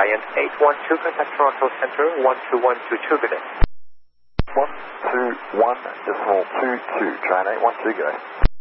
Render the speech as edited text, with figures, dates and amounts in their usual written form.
Giant 812, contact Toronto Center 12122, good day. 121.22, Giant 812, go.